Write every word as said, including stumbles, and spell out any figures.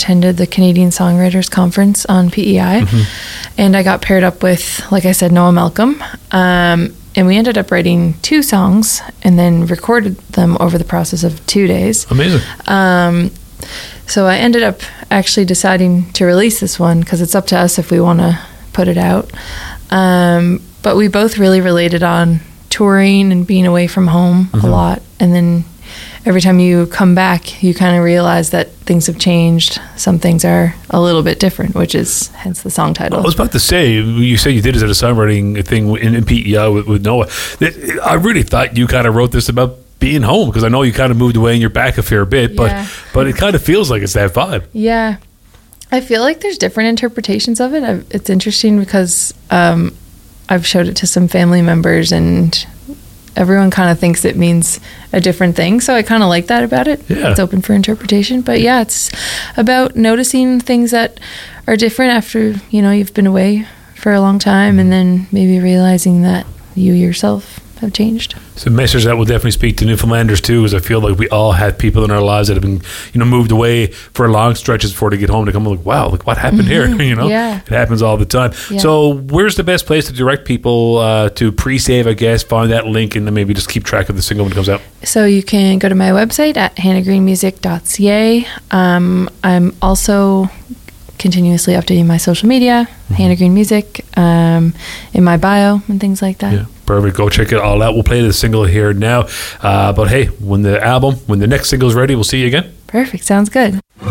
attended the Canadian Songwriters Conference on P E I, mm-hmm. and I got paired up with, like I said, Noah Malcolm. Um, and we ended up writing two songs and then recorded them over the process of two days. Amazing. Um, so I ended up actually deciding to release this one because it's up to us if we want to put it out. Um, but we both really related on touring and being away from home mm-hmm. a lot. And then every time you come back, you kind of realize that things have changed. Some things are a little bit different, which is hence the song title. I was about to say, you said you did it as a songwriting thing in, in P E I with, with Noah. I really thought you kind of wrote this about being home, because I know you kind of moved away and you're back a fair bit, but yeah. but it kind of feels like it's that vibe. Yeah. I feel like there's different interpretations of it. I've, it's interesting because um, I've showed it to some family members and everyone kind of thinks it means a different thing. So I kind of like that about it. Yeah. It's open for interpretation. But yeah, it's about noticing things that are different after, you know, you've been away for a long time and then maybe realizing that you yourself have changed. It's a message that will definitely speak to Newfoundlanders too, because I feel like we all have people in our lives that have been, you know, moved away for long stretches before they get home to come like, wow, like what happened mm-hmm. here? You know, yeah. It happens all the time. Yeah. So where's the best place to direct people uh, to pre-save, I guess, find that link and then maybe just keep track of the single when it comes out? So you can go to my website at hannah green music dot c a. Um, I'm also continuously updating my social media, mm-hmm. Hannah Green Music, um, in my bio and things like that. Yeah, perfect. Go check it all out. We'll play the single here now. Uh, but hey, when the album, when the next single is ready, we'll see you again. Perfect. Sounds good.